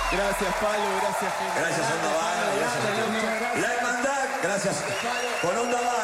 Gracias, Palo, gracias, gente. Gracias, Onda Vaga, gracias a todos. La Hermandad, gracias. Con Onda Vaga.